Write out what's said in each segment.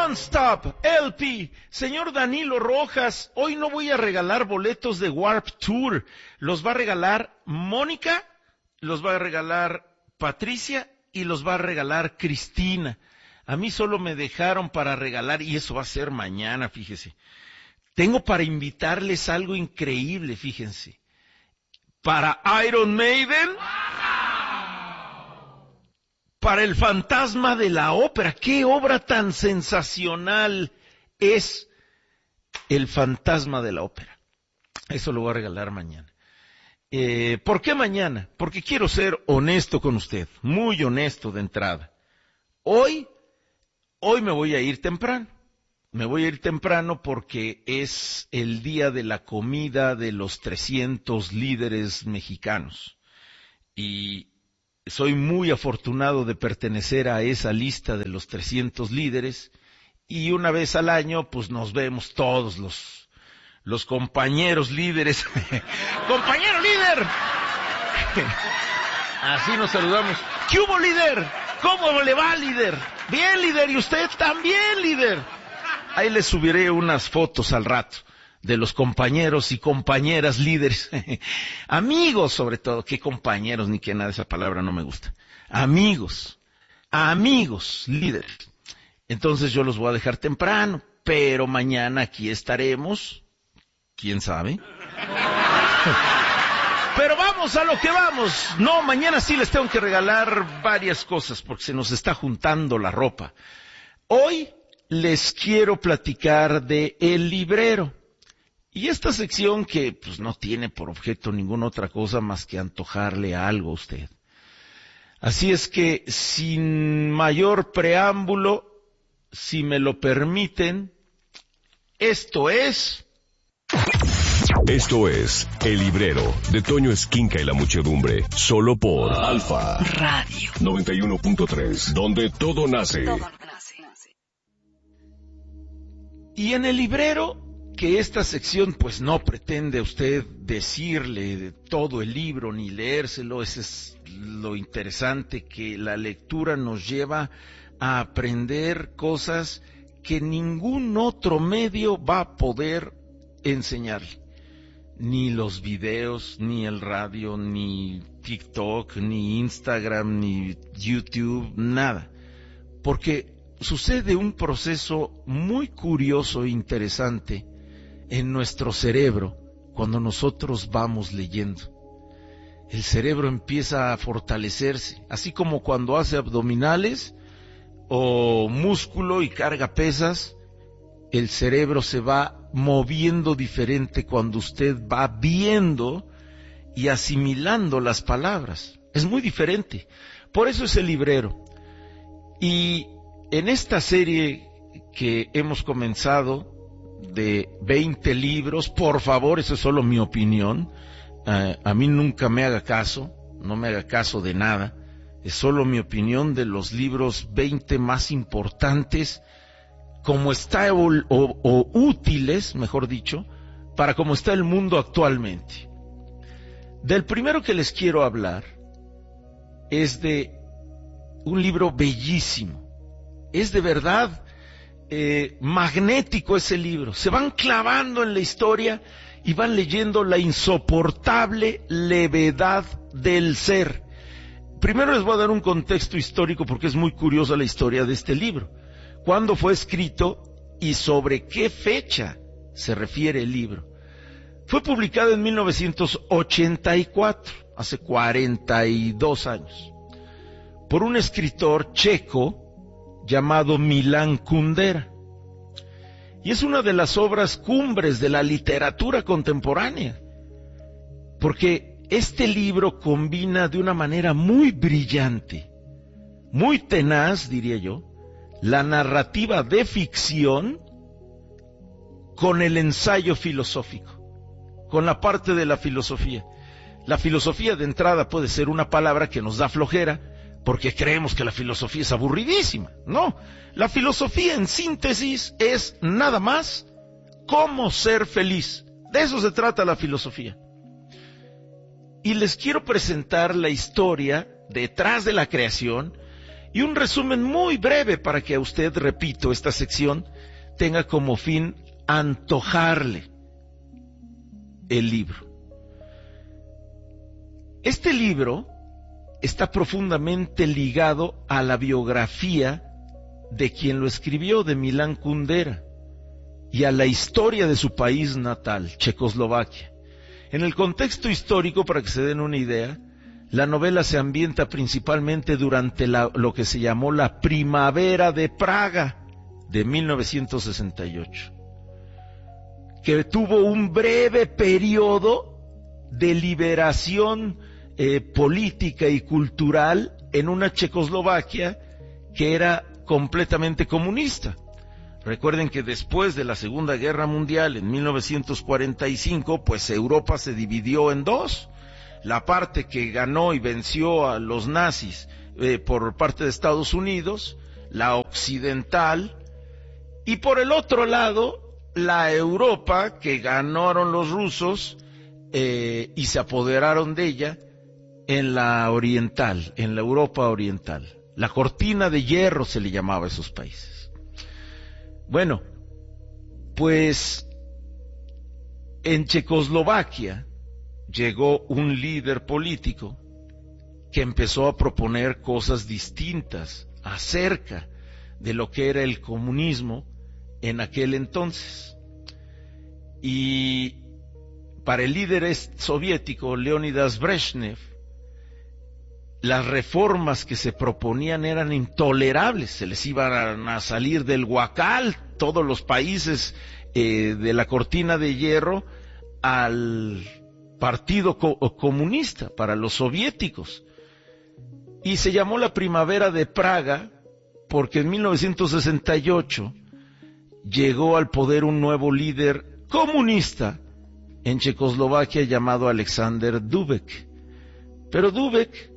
Don't Stop, LP. Señor Danilo Rojas, hoy no voy a regalar boletos de Warp Tour. Los va a regalar Mónica, los va a regalar Patricia y los va a regalar Cristina. A mí solo me dejaron para regalar, y eso va a ser mañana, fíjese. Tengo para invitarles algo increíble, fíjense. Para Iron Maiden, para el Fantasma de la Ópera. ¡Qué obra tan sensacional es el Fantasma de la Ópera! Eso lo voy a regalar mañana. ¿Por qué mañana? Porque quiero ser honesto con usted, muy honesto de entrada. Hoy me voy a ir temprano. Me voy a ir temprano porque es el día de la comida de los 300 líderes mexicanos. Y soy muy afortunado de pertenecer a esa lista de los 300 líderes. Y una vez al año, pues nos vemos todos los compañeros líderes. ¡Compañero líder! Así nos saludamos. ¿Qué hubo, líder? ¿Cómo le va, líder? Bien, líder, y usted también, líder. Ahí les subiré unas fotos al rato de los compañeros y compañeras líderes. Amigos, sobre todo. ¿Qué compañeros? Ni que nada, esa palabra no me gusta. Amigos líderes. Entonces yo los voy a dejar temprano, pero mañana aquí estaremos. ¿Quién sabe? Pero vamos a lo que vamos. No, mañana sí les tengo que regalar varias cosas porque se nos está juntando la ropa. Hoy les quiero platicar de El Librero. Y esta sección que pues no tiene por objeto ninguna otra cosa más que antojarle algo a usted. Así es que sin mayor preámbulo, si me lo permiten, esto es El Librero, de Toño Esquinca y la muchedumbre, solo por Alfa Radio 91.3, donde todo nace. Y en El Librero, que esta sección pues no pretende usted decirle de todo el libro ni leérselo, ese es lo interesante, que la lectura nos lleva a aprender cosas que ningún otro medio va a poder enseñarle. Ni los videos, ni el radio, ni TikTok, ni Instagram, ni YouTube, nada. Porque sucede un proceso muy curioso e interesante en nuestro cerebro cuando nosotros vamos leyendo. El cerebro empieza a fortalecerse, así como cuando hace abdominales o músculo y carga pesas. El cerebro se va moviendo diferente cuando usted va viendo y asimilando las palabras. Es muy diferente. Por eso es El Librero. Y en esta serie que hemos comenzado de 20 libros, por favor, eso es solo mi opinión, a mí nunca me haga caso, no me haga caso de nada, es solo mi opinión de los libros 20 más importantes, como está o útiles, mejor dicho, para cómo está el mundo actualmente. Del primero que les quiero hablar es de un libro bellísimo. Es de verdad magnético ese libro. Se van clavando en la historia y van leyendo la insoportable levedad del ser. Primero les voy a dar un contexto histórico porque es muy curiosa la historia de este libro. ¿Cuándo fue escrito y sobre qué fecha se refiere el libro? Fue publicado en 1984, hace 42 años, por un escritor checo llamado Milan Kundera. Y es una de las obras cumbres de la literatura contemporánea, porque este libro combina de una manera muy brillante, muy tenaz, diría yo, la narrativa de ficción con el ensayo filosófico, con la parte de la filosofía. La filosofía de entrada puede ser una palabra que nos da flojera, porque creemos que la filosofía es aburridísima. No, la filosofía en síntesis es nada más cómo ser feliz. De eso se trata la filosofía. Y les quiero presentar la historia detrás de la creación Y un resumen muy breve para que a usted, repito, esta sección tenga como fin antojarle el libro. Este libro está profundamente ligado a la biografía de quien lo escribió, de Milan Kundera, y a la historia de su país natal, Checoslovaquia. En el contexto histórico, para que se den una idea, la novela se ambienta principalmente durante lo que se llamó la Primavera de Praga de 1968, que tuvo un breve periodo de liberación política y cultural en una Checoslovaquia que era completamente comunista. Recuerden que después de la Segunda Guerra Mundial, en 1945, pues Europa se dividió en dos. La parte que ganó y venció a los nazis por parte de Estados Unidos, la occidental, y por el otro lado, la Europa que ganaron los rusos y se apoderaron de ella en la oriental, en la Europa oriental. La cortina de hierro se le llamaba a esos países. Bueno, pues en Checoslovaquia llegó un líder político que empezó a proponer cosas distintas acerca de lo que era el comunismo en aquel entonces. Y para el líder soviético Leonidas Brezhnev, las reformas que se proponían eran intolerables, se les iban a salir del huacal todos los países de la cortina de hierro al Partido Comunista, para los soviéticos. Y se llamó la Primavera de Praga porque en 1968 llegó al poder un nuevo líder comunista en Checoslovaquia llamado Alexander Dubček. Pero Dubček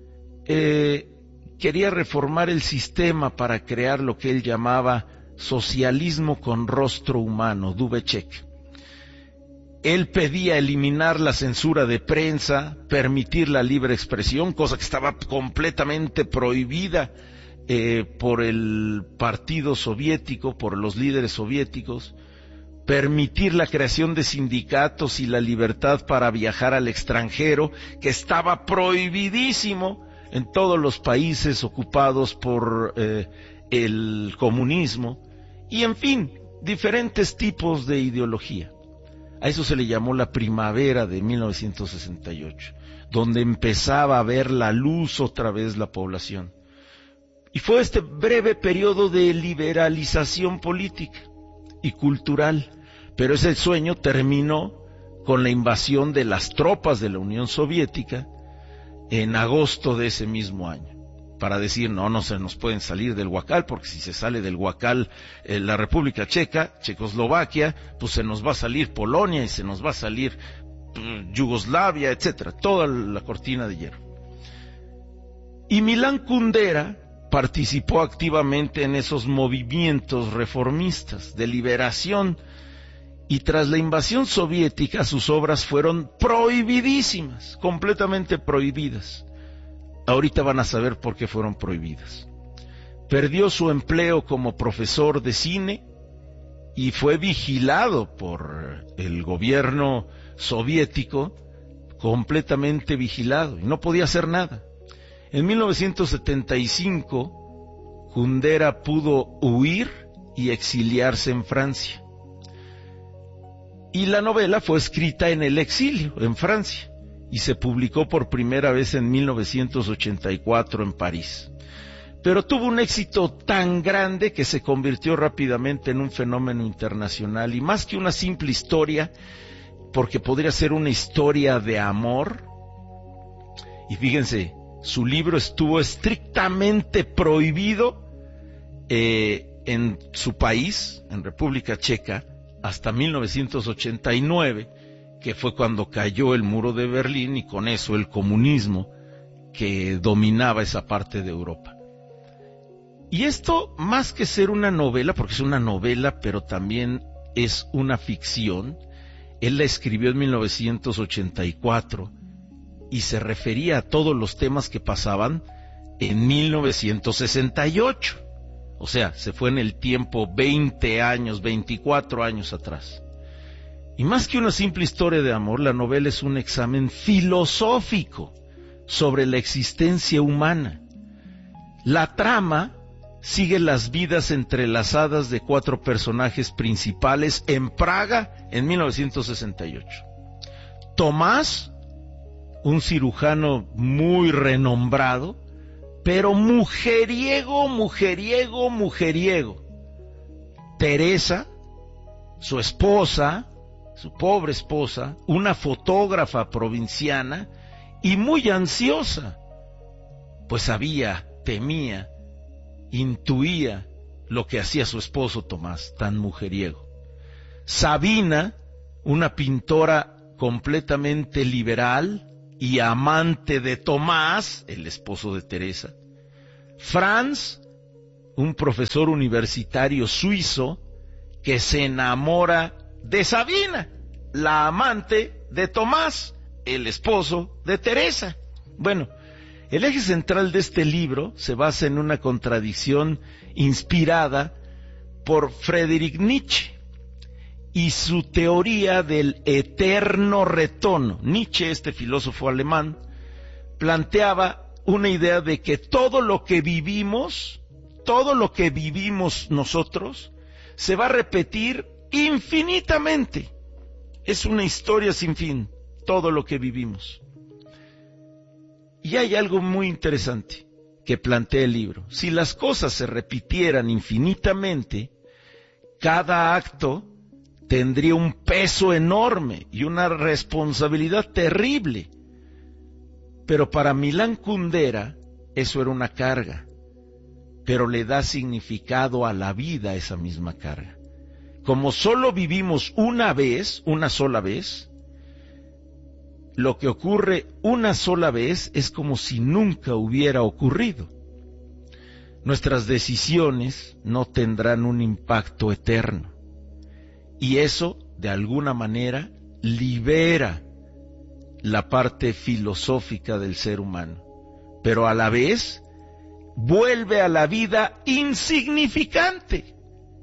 quería reformar el sistema para crear lo que él llamaba socialismo con rostro humano, Dubček. Él pedía eliminar la censura de prensa, permitir la libre expresión, cosa que estaba completamente prohibida por el partido soviético, por los líderes soviéticos, permitir la creación de sindicatos y la libertad para viajar al extranjero, que estaba prohibidísimo en todos los países ocupados por el comunismo, y en fin, diferentes tipos de ideología. A eso se le llamó la primavera de 1968, donde empezaba a ver la luz otra vez la población. Y fue este breve periodo de liberalización política y cultural, pero ese sueño terminó con la invasión de las tropas de la Unión Soviética en agosto de ese mismo año, para decir, no se nos pueden salir del huacal, porque si se sale del huacal la República Checa, Checoslovaquia, pues se nos va a salir Polonia y se nos va a salir Yugoslavia, etcétera, toda la cortina de hierro. Y Milan Kundera participó activamente en esos movimientos reformistas de liberación, y tras la invasión soviética sus obras fueron prohibidísimas, completamente prohibidas. Ahorita van a saber por qué fueron prohibidas. Perdió su empleo como profesor de cine y fue vigilado por el gobierno soviético, completamente vigilado, y no podía hacer nada. En 1975, Kundera pudo huir y exiliarse en Francia. Y la novela fue escrita en el exilio, en Francia, y se publicó por primera vez en 1984 en París. Pero tuvo un éxito tan grande que se convirtió rápidamente en un fenómeno internacional, y más que una simple historia, porque podría ser una historia de amor. Y fíjense, su libro estuvo estrictamente prohibido en su país, en República Checa, hasta 1989, que fue cuando cayó el muro de Berlín y con eso el comunismo que dominaba esa parte de Europa. Y esto, más que ser una novela, porque es una novela, pero también es una ficción, él la escribió en 1984 y se refería a todos los temas que pasaban en 1968. O sea, se fue en el tiempo 20 años, 24 años atrás. Y más que una simple historia de amor, la novela es un examen filosófico sobre la existencia humana. La trama sigue las vidas entrelazadas de 4 personajes principales en Praga en 1968. Tomás, un cirujano muy renombrado, pero mujeriego. Teresa, su esposa, su pobre esposa, una fotógrafa provinciana y muy ansiosa, pues sabía, temía, intuía lo que hacía su esposo Tomás, tan mujeriego. Sabina, una pintora completamente liberal y amante de Tomás, el esposo de Teresa. Franz, un profesor universitario suizo que se enamora de Sabina, la amante de Tomás, el esposo de Teresa. Bueno, el eje central de este libro se basa en una contradicción inspirada por Friedrich Nietzsche y su teoría del eterno retorno. Nietzsche, este filósofo alemán, planteaba una idea de que todo lo que vivimos nosotros, se va a repetir infinitamente. Es una historia sin fin, todo lo que vivimos. Y hay algo muy interesante que plantea el libro. Si las cosas se repitieran infinitamente, cada acto tendría un peso enorme y una responsabilidad terrible. Pero para Milán Kundera eso era una carga, pero le da significado a la vida esa misma carga. Como solo vivimos una sola vez, lo que ocurre una sola vez es como si nunca hubiera ocurrido. Nuestras decisiones no tendrán un impacto eterno. Y eso, de alguna manera, libera la parte filosófica del ser humano. Pero a la vez, vuelve a la vida insignificante,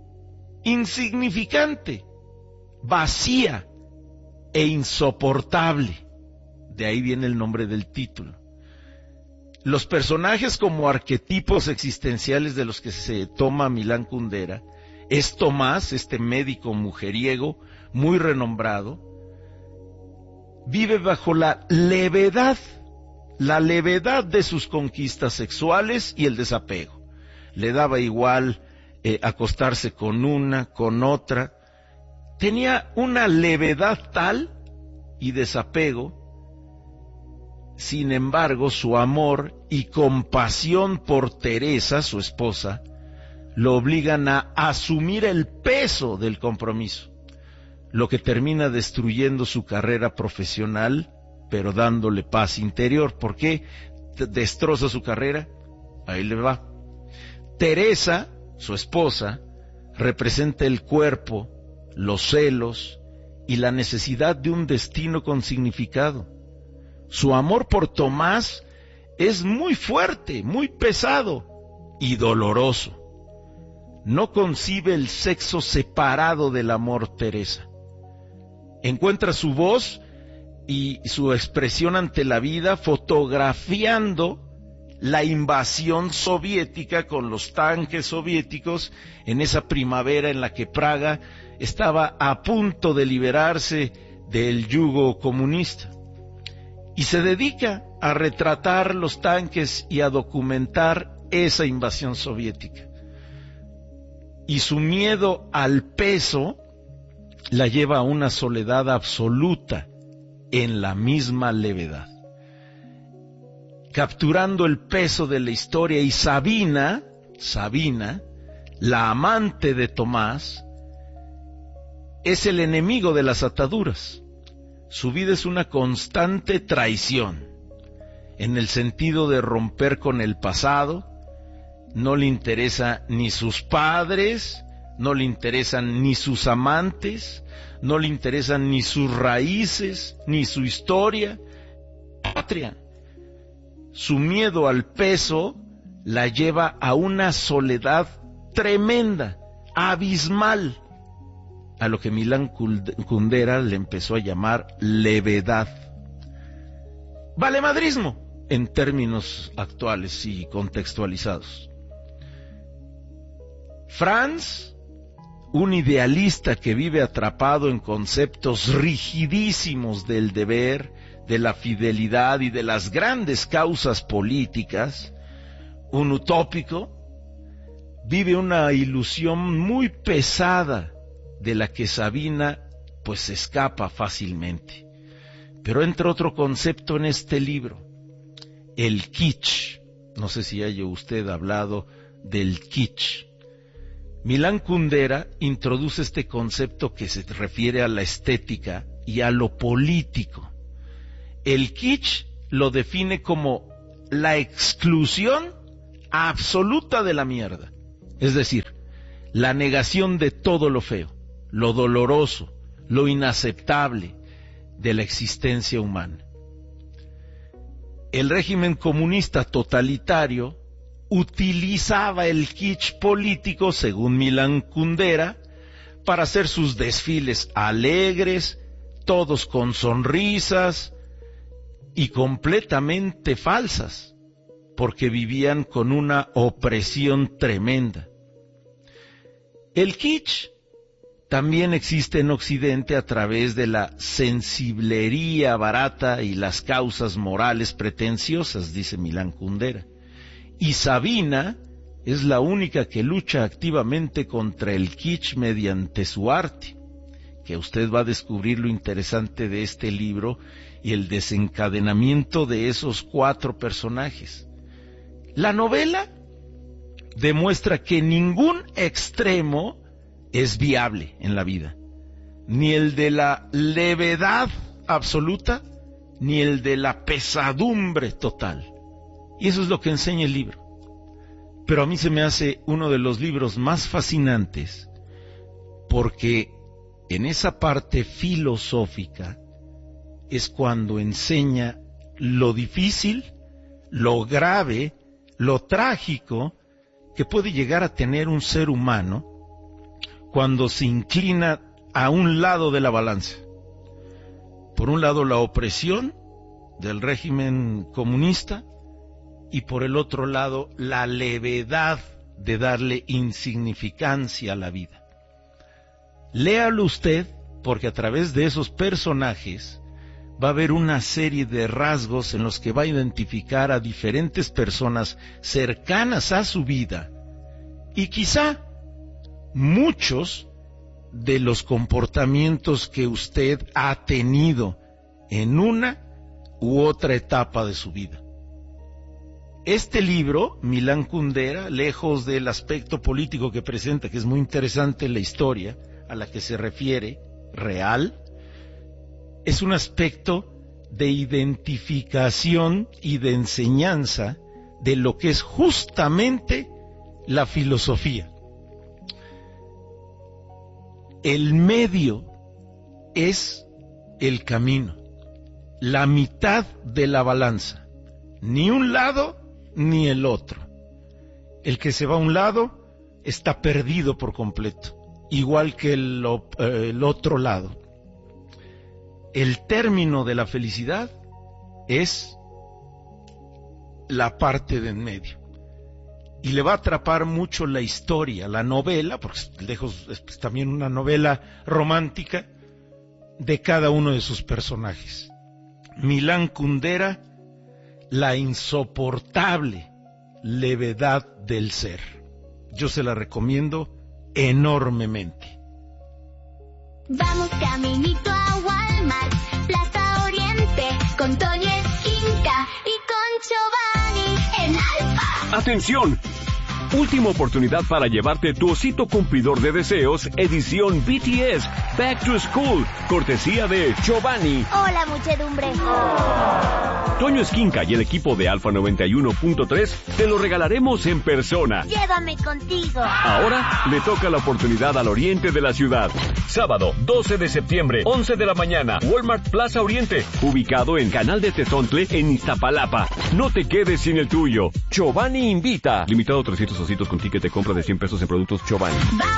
vacía e insoportable. De ahí viene el nombre del título. Los personajes como arquetipos existenciales de los que se toma Milán Kundera es Tomás, este médico mujeriego muy renombrado, vive bajo la levedad de sus conquistas sexuales y el desapego. Le daba igual acostarse con una, con otra. Tenía una levedad tal y desapego. Sin embargo, su amor y compasión por Teresa, su esposa, lo obligan a asumir el peso del compromiso, lo que termina destruyendo su carrera profesional, pero dándole paz interior. ¿Por qué destroza su carrera? Ahí le va. Teresa, su esposa, representa el cuerpo, los celos y la necesidad de un destino con significado. Su amor por Tomás es muy fuerte, muy pesado y doloroso. No concibe el sexo separado del amor Teresa. Encuentra su voz y su expresión ante la vida fotografiando la invasión soviética con los tanques soviéticos en esa primavera en la que Praga estaba a punto de liberarse del yugo comunista. Y se dedica a retratar los tanques y a documentar esa invasión soviética. Y su miedo al peso la lleva a una soledad absoluta en la misma levedad. Capturando el peso de la historia, y Sabina, la amante de Tomás, es el enemigo de las ataduras. Su vida es una constante traición, en el sentido de romper con el pasado. No le interesa ni sus padres, no le interesan ni sus amantes, no le interesan ni sus raíces, ni su historia, patria. su miedo al peso la lleva a una soledad tremenda, abismal, a lo que Milán Kundera le empezó a llamar levedad. Valemadrismo, en términos actuales y contextualizados. Franz, un idealista que vive atrapado en conceptos rigidísimos del deber, de la fidelidad y de las grandes causas políticas, un utópico, vive una ilusión muy pesada de la que Sabina pues escapa fácilmente. Pero entra otro concepto en este libro, el kitsch. No sé si haya usted hablado del kitsch. Milán Kundera introduce este concepto que se refiere a la estética y a lo político. El kitsch lo define como la exclusión absoluta de la mierda, es decir, la negación de todo lo feo, lo doloroso, lo inaceptable de la existencia humana. El régimen comunista totalitario utilizaba el kitsch político, según Milán Kundera, para hacer sus desfiles alegres, todos con sonrisas y completamente falsas, porque vivían con una opresión tremenda. El kitsch también existe en Occidente a través de la sensiblería barata y las causas morales pretenciosas, dice Milán Kundera. Y Sabina es la única que lucha activamente contra el kitsch mediante su arte, que usted va a descubrir lo interesante de este libro y el desencadenamiento de esos 4 personajes. La novela demuestra que ningún extremo es viable en la vida, ni el de la levedad absoluta, ni el de la pesadumbre total. Y eso es lo que enseña el libro. Pero a mí se me hace uno de los libros más fascinantes, porque en esa parte filosófica es cuando enseña lo difícil, lo grave, lo trágico que puede llegar a tener un ser humano cuando se inclina a un lado de la balanza. Por un lado la opresión del régimen comunista y por el otro lado la levedad de darle insignificancia a la vida. Léalo usted, porque a través de esos personajes va a haber una serie de rasgos en los que va a identificar a diferentes personas cercanas a su vida y quizá muchos de los comportamientos que usted ha tenido en una u otra etapa de su vida. Este libro, Milán Kundera, lejos del aspecto político que presenta, que es muy interesante la historia a la que se refiere, real, es un aspecto de identificación y de enseñanza de lo que es justamente la filosofía. El medio es el camino, la mitad de la balanza, ni un lado ni el otro. El que se va a un lado está perdido por completo, igual que el otro lado. El término de la felicidad es la parte de en medio. Y le va a atrapar mucho la historia, la novela, porque lejos es también una novela romántica, de cada uno de sus personajes. Milán Kundera, la insoportable levedad del ser. Yo se la recomiendo enormemente. Vamos caminito a Walmart, Plaza Oriente, con Toño Esquinca y con Giovanni en Alfa. ¡Atención! Última oportunidad para llevarte tu osito cumplidor de deseos, edición BTS, Back to School, cortesía de Chobani. Hola, muchedumbre. Toño Esquinca y el equipo de Alfa 91.3 te lo regalaremos en persona. Llévame contigo. Ahora le toca la oportunidad al oriente de la ciudad. Sábado, 12 de septiembre, 11 de la mañana, Walmart Plaza Oriente, ubicado en Canal de Tezontle, en Iztapalapa. No te quedes sin el tuyo. Chobani invita. Limitado a 300 ositos con ticket de compra de $100 en productos Chobani.